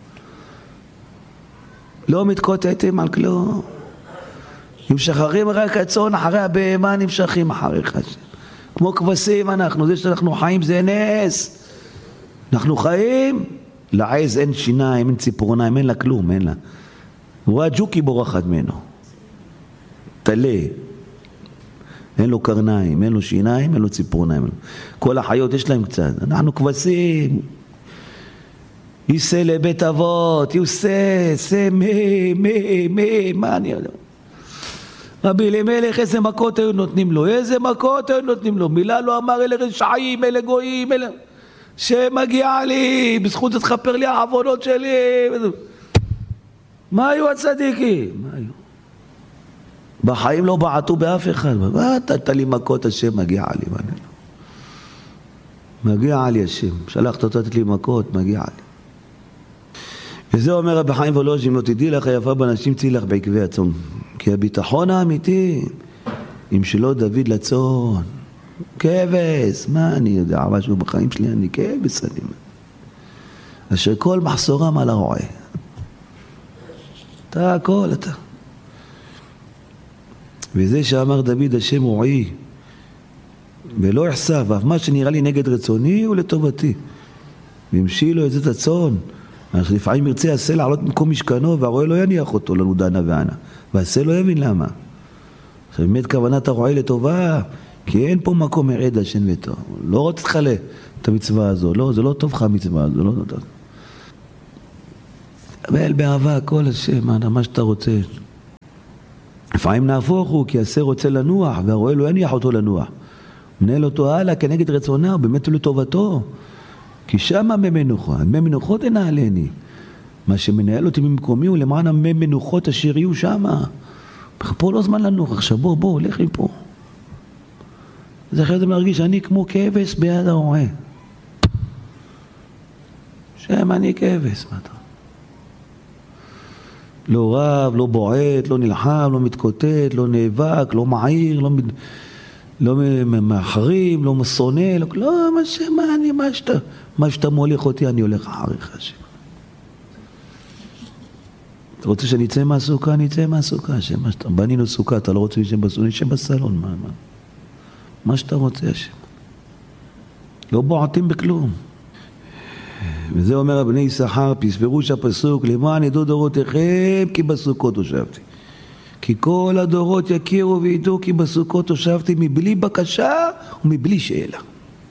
לא מתקוטטים על כלום. נמשכים רק הצאן אחרי הבהמה, נמשכים אחריך. כמו כבשים אנחנו, זה שאנחנו חיים זה נס. אנחנו חיים, לעז אין שיניים, אין ציפורניים, אין לה כלום, אין לה. הוא רואה ג'וקי בורחת ממנו. תלה. אין לו קרניים, אין לו שיניים, אין לו ציפורניים. כל החיות יש להם קצת. אנחנו כבשים. ייסה לבית אבות, ייסה, מה אני יודע. רבי אלימלך, איזה מכות היו נותנים לו? איזה מכות היו נותנים לו? מילה לא אמר אלה רשעים, אלה גויים, אלה... שמגיע לי, בזכות זה תכפר לי העוונות שלי. מה היו הצדיקים? מה היו? בחיים לא בעטו באף אחד. אתה לי מכות, השם מגיע לי. מגיע לי השם. שלחת אותה לתת לי מכות, מגיע לי. וזה אומר רבי חיים וולוז'ין, לא תדעי לך יפה באנשים צאי לך בעקבי הצאן. כי הביטחון האמיתי, אם שלא דוד לצאן, כבש, מה אני יודע, משהו בחיים שלי, אני כבש, אני אשר כל מחסורם על הרועה. אתה הכל, אתה. וזה שאמר דוד השם רועי, ולא יחסר, ואף מה שנראה לי נגד רצוני הוא לטובתי. והמשיא לו את זה את הצאן, אז לפעמים ירצה עשה לעלות במקום משכנו, והרועה לא יניח אותו לנו דנה וענה. ועשה לא יבין למה. עכשיו באמת כוונת הרועה לטובה, כי אין פה מקום מרעד השן וטוב. לא רוצה תחלה את המצווה הזו, לא, זה לא טוב לך המצווה הזו, לא טוב. אבל באהבה כל השם, מה שאתה רוצה. לפעמים נהפוך הוא, כי עשה רוצה לנוח, והרועה לא יניח אותו לנוח. מנהל אותו הלאה כנגד רצונה, הוא באמת לטובתו. כי שמה ממנוחה, ממנוחות תנהלני. מה שמנהל אותי ממקומי הוא למען הממנוחות אשר יהיו שמה. פה לא זמן לנוח, עכשיו בוא, הולך לי פה. אז אחרי זה מרגיש, אני כמו כבש ביד הרועה. שם אני כבש, מה אתה? לא רב, לא בועט, לא נלחם, לא מתקוטט, לא נאבק, לא מעיר, לא מאחרים, לא שונא, לא, מה שאתה מוליך אותי, אני הולך אחריך, השם. אתה רוצה שאני אצא מהסוכה? אני אצא מהסוכה, השם. בנינו סוכה, אתה לא רוצה להישב בסלון, מה שאתה רוצה, השם. לא בועטים בכלום. וזה אומר הבני יששכר, פירוש הפסוק, למען ידעו דורותיכם כי בסוכות הושבתי. כי כל הדורות יכירו וידעו כי בסוכות הושבתי מבלי בקשה ומבלי שאלה.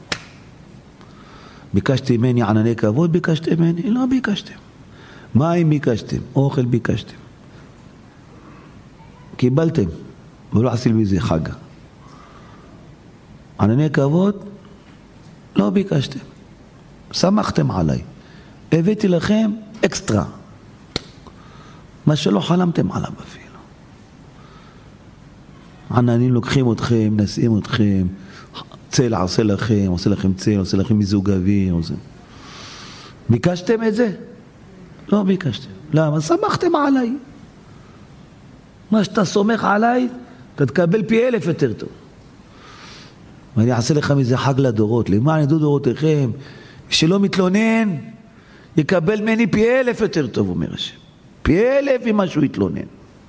ביקשתם ממני ענני כבוד, ביקשתם ממני? לא ביקשתם. מים ביקשתם, אוכל ביקשתם. קיבלתם, ולא עשיל מזה חג. ענני כבוד, לא ביקשתם. שמחתם עליי. הבאתי לכם אקסטרה. מה שלא חלמתם עליו אפילו. עננים לוקחים אתכם, נשיאים אתכם, צל עושה לכם צל, עושה לכם מיזוג אוויר. ביקשתם את זה? לא ביקשתם. למה? שמחתם עליי. מה שאתה סומך עליי, אתה תקבל פי 1000 יותר טוב. ואני אעשה לך מזה חג לדורות. למען ידעו דורותיכם, שלא מתלונן, יקבל ממני פי 1000 יותר טוב, אומר השם. פי 1000 אם משהו יתלונן.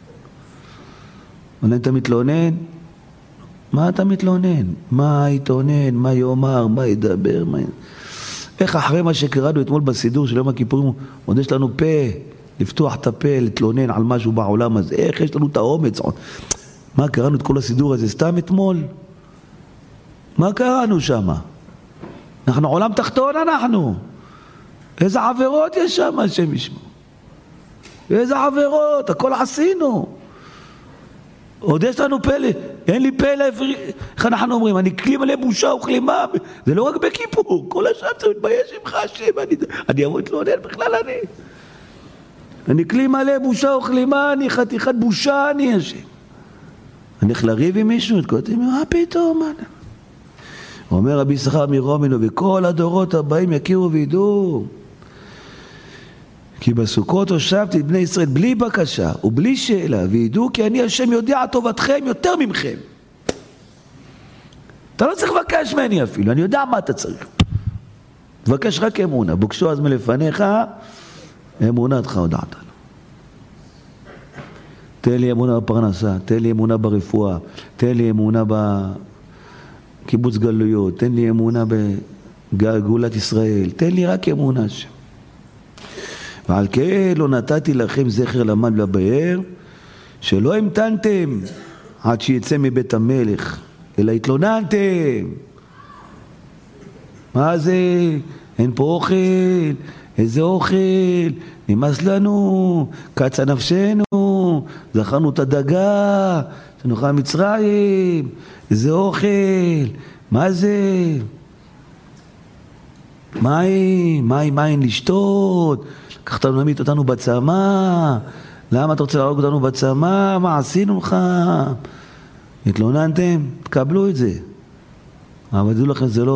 אבל אתה מתלונן? מה אתה מתלונן? מה יתלונן? מה יאמר? מה ידבר? איך אחרי מה שקראנו אתמול בסידור של יום הכיפורים, עוד יש לנו פה, לפתוח את הפה, להתלונן על משהו בעולם הזה. איך יש לנו את האומץ? מה קראנו את כל הסידור הזה? סתם אתמול? מה קראנו שם? אנחנו עולם תחתון אנחנו. איזה עבירות יש שם, השם ישמעו. איזה עבירות, הכל עשינו. עוד יש לנו פלא, אין לי פלא, איך אנחנו אומרים, אני כלי מלא בושה וכלימה, זה לא רק בכיפור, כל השם זה מתבייש ממך השם, אני אבוא להתלונן בכלל אני כלי מלא בושה וכלימה, אני חתיכת בושה, אני השם. אני הולך לריב עם מישהו, מה פתאום? אומר רבי יששכר מרומינו, וכל הדורות הבאים יכירו וידעו, כי בסוכות הושבתי את בני ישראל בלי בקשה ובלי שאלה, וידעו כי אני השם יודע טובתכם יותר ממכם. אתה לא צריך לבקש ממני אפילו, אני יודע מה אתה צריך. תבקש רק אמונה, בוקשו אז מלפניך, אמונתך הודעת לו. תן לי אמונה בפרנסה, תן לי אמונה ברפואה, תן לי אמונה בקיבוץ גלויות, תן לי אמונה בגאולת ישראל, תן לי רק אמונה שם. ועל כן לא נתתי לכם זכר למד לבאר, שלא המתנתם עד שיצא מבית המלך, אלא התלוננתם. מה זה? אין פה אוכל, איזה אוכל? נמאס לנו, קצה נפשנו, זכרנו את הדגה, שנאכל מצרים, איזה אוכל, מה זה? מים לשתות, לקחת לנו נמית אותנו בצמא, למה אתה רוצה להרוג אותנו בצמא? מה עשינו לך? התלוננתם? תקבלו את זה. אבל תדעו לכם, זה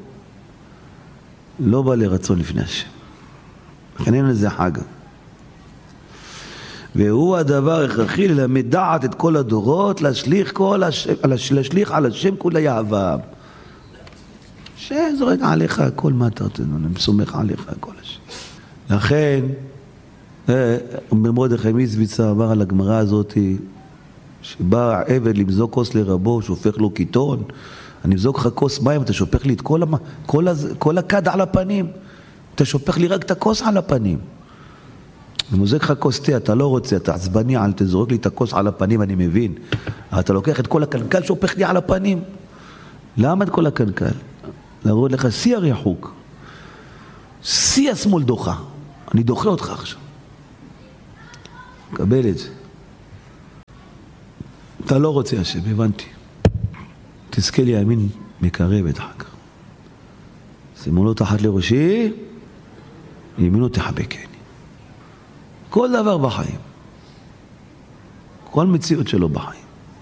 לא בא לרצון לפני השם. אין לזה חג. והוא הדבר הכרחי ללמד דעת את כל הדורות, להשליך על השם כל היהבה. שזורק עליך הכל, מה אתה רוצה? אני סומך עליך הכל השם. לכן, במרדכי מזוויצה אמר על הגמרא הזאת, שבא עבד למזוג כוס לרבו, שופך לו קיטון, אני מזוג לך כוס מים, אתה שופך לי את כל הכד על הפנים, אתה שופך לי רק את הכוס על הפנים. אני מוזג לך כוס תה, אתה לא רוצה, אתה עצבני, אל תזרוק לי את הכוס על הפנים, אני מבין. אתה לוקח את כל הקנקל, שופך לי על הפנים. למה את כל הקנקל? להראות לך, שיא הריחוק, שיא השמאל דוחה, אני דוחה אותך עכשיו. קבל את זה. אתה לא רוצה השם, הבנתי. תזכה לי ימין מקרב את חג. שימו לו תחת לראשי, ימינו תחבקני. כל דבר בחיים. כל מציאות שלו בחיים.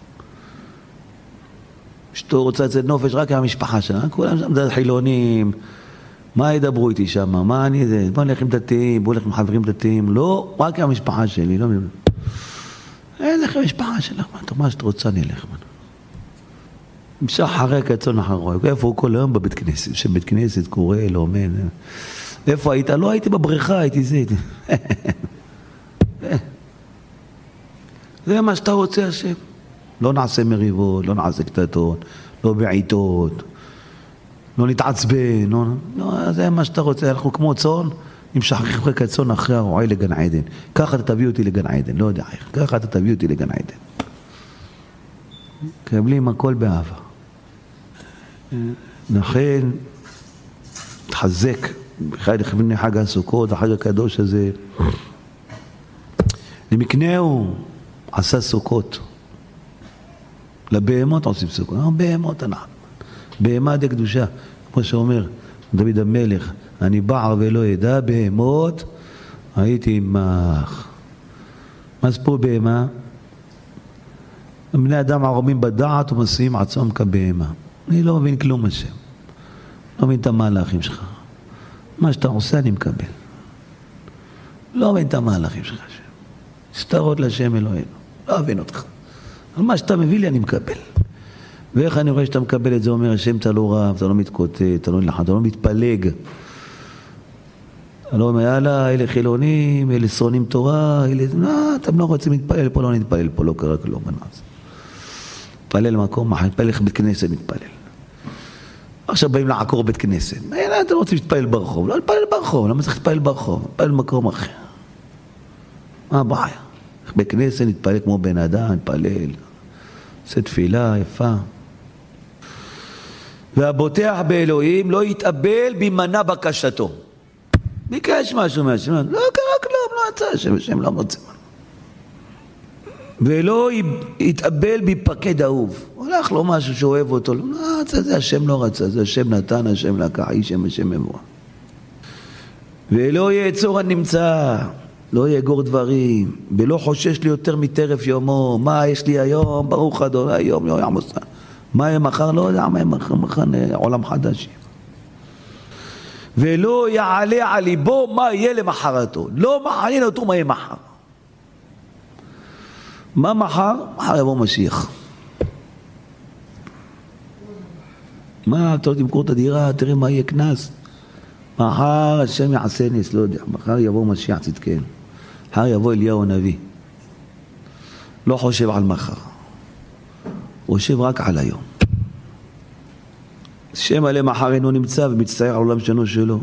אשתו רוצה לצאת נופש רק מהמשפחה שלה, כולם שם זה חילונים, מה ידברו איתי שם, מה אני זה, בוא נלך עם דתיים, בוא נלך עם חברים דתיים, לא, רק מהמשפחה שלי, לא מבין. אין לך משפחה שלך, מה שאת רוצה נלך. המשך אחרי כצאן אחרוי, איפה הוא כל היום בבית כנסת, שבית כנסת קורא, לומד, איפה היית? לא הייתי בבריכה, הייתי זה, זה מה שאתה רוצה השם. לא נעשה מריבות, לא נעשה קטטות, לא בעיתות, לא נתעצבן, לא, זה מה שאתה רוצה. אנחנו כמו צאן, נמשך אחרי כצאן אחרי הרועי לגן עדן. ככה אתה תביא אותי לגן עדן, לא יודע איך, ככה אתה תביא אותי לגן עדן. קבלים הכל באהבה. לכן, תחזק, בכלל לכוון חג הסוכות, החג הקדוש הזה. למקנהו עשה סוכות. לבהמות עושים סוכות. בהמות אנחנו. בהמה דה קדושה. כמו שאומר דוד המלך, אני בער ולא ידע, בהמות הייתי עמך. מה זה פה בהמה? בני אדם ערומים בדעת ומסיעים עצמם כבהמה. אני לא מבין כלום השם. לא מבין את המהלכים שלך. מה שאתה עושה אני מקבל. לא מבין את המהלכים שלך השם. סתרות לשם אלוהינו. לא מבין אותך. אבל מה שאתה מביא לי אני מקבל. ואיך אני רואה שאתה מקבל את זה, אומר השם, אתה לא רב, אתה לא מתקוטט, אתה לא נלחם, אתה לא מתפלג. אתה לא אומר, יאללה, אלה חילונים, אלה שונאים תורה, אלה... לא, אתם לא רוצים להתפלל פה, לא נתפלל פה, לא קרה כלום, בנעז. מתפלל במקום אחר, מתפלל בית כנסת, מתפלל. עכשיו באים לעקור בית כנסת. יאללה, אתם רוצים להתפלל ברחוב, לא להתפלל ברחוב, למה צריך להתפלל ברחוב? להתפלל במקום אחר. מה הבעיה? בית כנסת נתפלל כמו בן אדם, נתפלל. עושה תפילה יפה. והבוטח באלוהים לא יתאבל במנה בקשתו. ביקש משהו מהשם, לא קרה כלום, לא יצא השם, השם לא מוצא. ולא יתאבל בפקד אהוב. הולך לו משהו שאוהב אותו, לא, זה השם לא רצה, זה השם נתן, השם לקח, השם מבוא. ולא יעצור הנמצא, לא יאגור דברים, ולא חושש לי יותר מטרף יומו. מה יש לי היום? ברוך אדוני היום, יום עמוסה. מה יהיה מחר? לא יודע מה יהיה מחר, עולם חדש. ולא יעלה על ליבו מה יהיה למחרתו. לא מעניין אותו מה יהיה מחר. מה מחר? מחר יבוא משיח. מה, אתה תמכור את הדירה, תראה מה יהיה כנס. מחר השם יעשה נס, לא יודע. מחר יבוא משיח צדקן. מחר יבוא אליהו הנביא. לא חושב על מחר. הוא חושב רק על היום. שם עליהם מחר אינו נמצא ומצטער על עולם שנו שלו.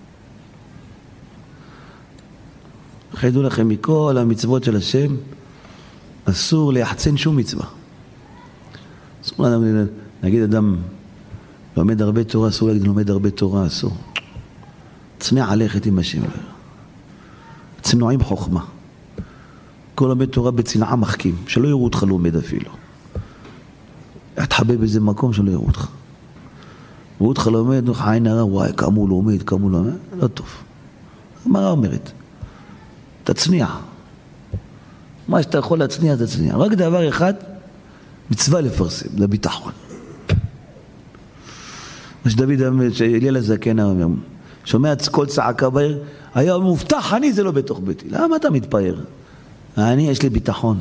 חיידו לכם מכל המצוות של השם, אסור להחצן שום מצווה. אסור נגיד אדם לומד הרבה תורה, אסור להגיד לומד הרבה תורה, אסור. צנע הלכת עם השם. צנועים חוכמה. כל לומד תורה בצנעה מחכים, שלא יראו אותך לומד אפילו. תחבא באיזה מקום שלא יראו אותך. יראו אותך לומד, עין הרע, וואי, כמה הוא לומד, כמה הוא לומד, לא טוב. הגמרא אומרת, תצניע. מה שאתה יכול להצניע, תצניע. רק דבר אחד, מצווה לפרסם, זה ביטחון. מה שדוד אליל הזקן אומר, שומע כל צעקה בעיר, היה מובטח, אני זה לא בתוך ביתי. למה אתה מתפאר? יש לי ביטחון.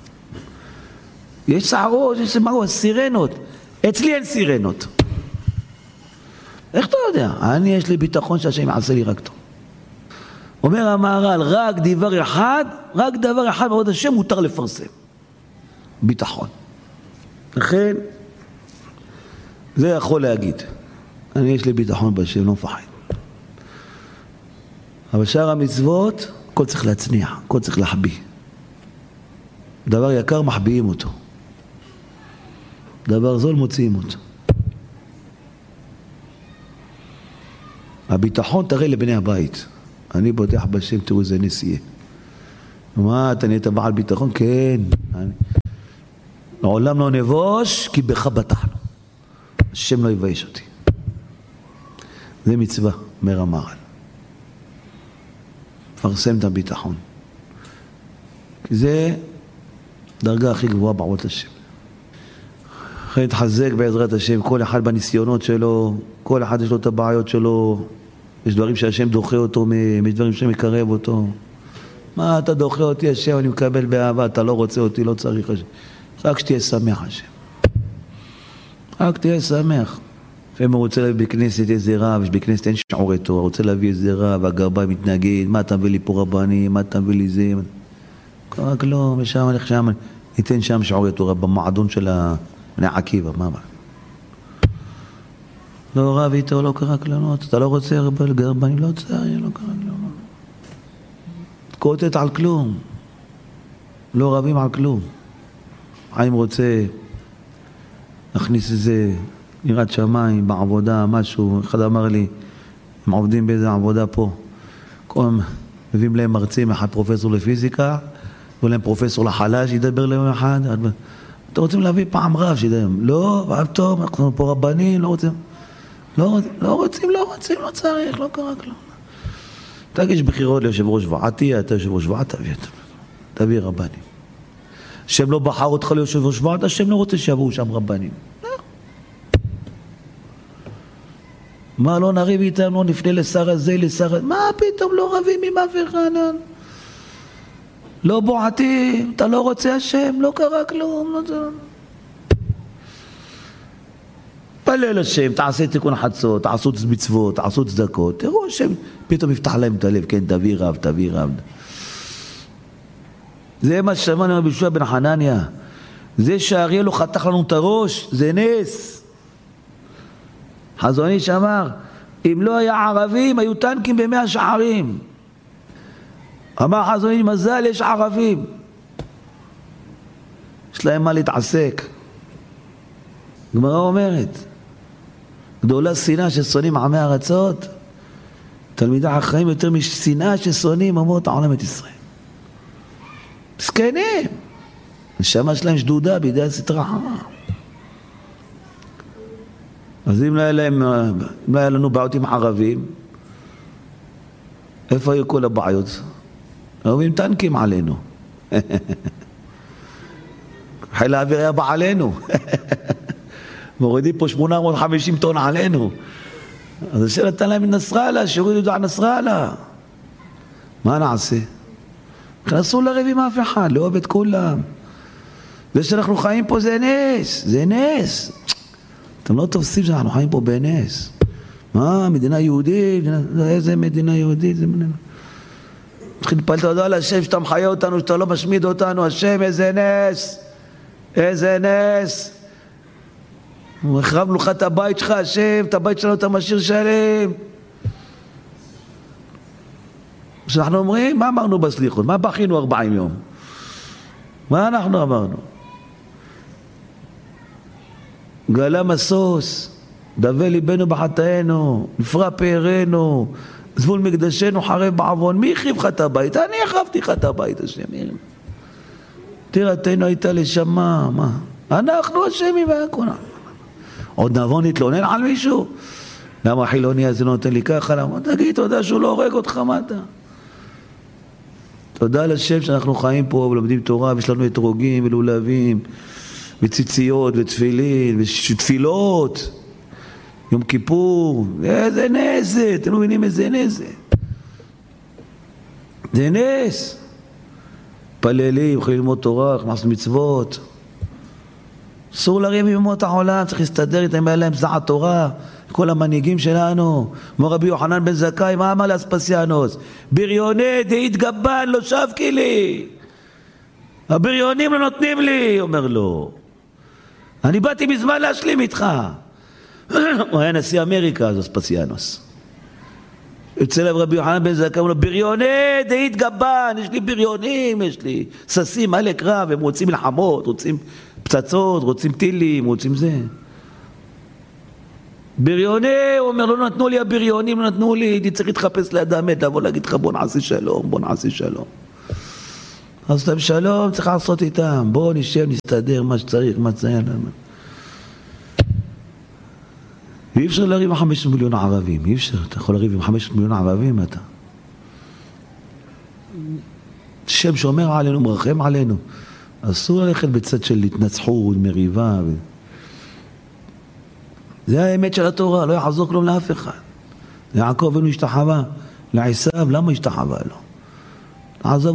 יש שערות, יש סירנות. אצלי אין סירנות. איך אתה יודע? יש לי ביטחון שהשם יעשה לי רק טוב. אומר המהר"ל, רק דבר אחד בעבודת השם מותר לפרסם. ביטחון. לכן, זה יכול להגיד. יש לי ביטחון בשם, לא מפחד. אבל שאר המצוות, הכל צריך להצניע, הכל צריך להחביא. דבר יקר מחביאים אותו. דבר זול מוציאים אותו. הביטחון תראה לבני הבית. אני בוטח בשם, תראו איזה נס יהיה. מה, אתה נהיית בעל ביטחון? כן. לעולם לא נבוש, כי בך בטחנו. השם לא יבייש אותי. זה מצווה, אומר המהר"ל. פרסם את הביטחון. כי זה דרגה הכי גבוהה בעבודת השם. אחרי להתחזק בעזרת השם, כל אחד בניסיונות שלו, כל אחד יש לו את הבעיות שלו, יש דברים שהשם דוחה אותו, יש דברים שמקרב אותו. מה אתה דוחה אותי השם, אני מקבל באהבה, אתה לא רוצה אותי, לא צריך השם. רק שתהיה שמח השם. רק תהיה שמח. לפעמים הוא רוצה להביא בכנסת איזה רב, יש בכנסת אין שיעורי תורה, רוצה להביא איזה רב, הגרבאי מתנגד, מה אתה מביא לי פה רבני, מה אתה מביא לי זה, רק לא, ושם אני שם, ניתן שם שיעורי תורה, במועדון של בני עקיבא, מה? לא רב איתו, לא קרה כלונות, אתה לא רוצה גרבני, לא צריך, לא קרה כלונות. קוטט על כלום, לא רבים על כלום. חיים רוצה להכניס איזה יראת שמיים בעבודה, משהו, אחד אמר לי, הם עובדים באיזה עבודה פה, כל מביאים להם מרצים, אחד פרופסור לפיזיקה, ולהם פרופסור לחלש, ידבר להם אחד, אתם רוצים להביא פעם רב שידבר, לא, רב טוב, אנחנו פה רבנים, לא רוצים, לא צריך, לא קרה כלום. תגיש בחירות ליושב ראש ועתי, אתה יושב ראש ועד, תביא רבנים. השם לא בחר אותך ליושב ראש ועד, השם לא רוצה שיבואו שם רבנים. מה לא נריב איתנו, נפנה לשר הזה, לשר הזה, מה פתאום לא רבים עם אף אחד? לא בועטים, אתה לא רוצה השם, לא קרה כלום, לא זה. פלל השם, תעשה תיקון חצות, תעשו מצוות, תעשו צדקות, תראו השם, פתאום יפתח להם את הלב, כן, תביא רב. זה מה ששמענו רבי יהושע בן חנניה, זה שהאריה לא חתך לנו את הראש, זה נס. חזון איש אמר, אם לא היה ערבים, היו טנקים ב100 שערים. אמר חזון איש, מזל יש ערבים. יש להם מה להתעסק. גמרא אומרת, גדולה שנאה ששונאים עמי ארצות, תלמידי החיים יותר משנאה ששונאים אומות העולם את ישראל. מסכנים. נשמה שלהם שדודה בידי הסטרה חמה. אז אם לא היה לנו בעיות עם ערבים, איפה היו כל הבעיות? היו טנקים עלינו. חיל האוויר היה בא עלינו. מורידים פה 850 טון עלינו. אז השאלה נתן להם נסראללה, שהורידו דעה נסראללה. מה נעשה? אסור לריב עם אף אחד, לאהוב את כולם. זה שאנחנו חיים פה זה נס, זה נס. אתם לא תופסים שאנחנו חיים פה בנס. מה, מדינה יהודית? איזה מדינה יהודית? צריכים להתפלל תודה על השם שאתה מחיה אותנו, שאתה לא משמיד אותנו. השם, איזה נס, איזה נס. החרבנו לך את הבית שלך, השם, את הבית שלנו אתה משאיר שלם. כשאנחנו אומרים, מה אמרנו בסליחות? מה בכינו 40 יום? מה אנחנו אמרנו? גלה מסוס, דווה ליבנו בחטאינו, נפרע פארנו, זבול מקדשנו חרב בעוון. מי החריב לך את הבית? אני החרבתי לך את הבית, השם. תירתנו הייתה לשמה, מה? אנחנו השמים והכל. עוד נבוא נתלונן על מישהו? למה החילוני הזה לא נותן לי ככה? למה? תגיד, אתה יודע שהוא לא הורג אותך, מה אתה? תודה לשם שאנחנו חיים פה ולומדים תורה, ויש לנו אתרוגים ולולבים וציציות ותפילין ותפילות, יום כיפור. איזה נס זה, אתם לא מבינים איזה נס זה. זה נס. פללים, יכולים ללמוד תורה, לעשות מצוות. אסור לריב עם אומות העולם, צריך להסתדר איתם, היה להם זעת תורה. כל המנהיגים שלנו, כמו רבי יוחנן בן זכאי, מה אמר לאספסיאנוס? בריוני דאית גבן לא שבקי לי, הבריונים לא נותנים לי, אומר לו, אני באתי מזמן להשלים איתך. הוא היה נשיא אמריקה, אז אספסיאנוס. יוצא לב רבי יוחנן בן זכאי, אומר לו, בריוני דאית גבן, יש לי בריונים, יש לי ססים מלא קרב, הם רוצים מלחמות, רוצים פצצות, רוצים טילים, רוצים זה. בריוני, הוא אומר, לא נתנו לי הבריונים, לא נתנו לי, הייתי צריך להתחפש ליד האמת, לבוא להגיד לך בוא נעשה שלום, בוא נעשה שלום. אז אתם שלום, צריך לעשות איתם, בוא נשב, נסתדר מה שצריך, מה צריך. אי אפשר לריב עם 500 מיליון ערבים, אי אפשר, אתה יכול לריב עם 500 מיליון ערבים, אתה. שם שומר עלינו, מרחם עלינו. אסור ללכת בצד של התנצחות, מריבה. זה האמת של התורה, לא יחזור כלום לאף אחד. יעקב אבינו השתחווה לעשיו, למה השתחווה לו? עזב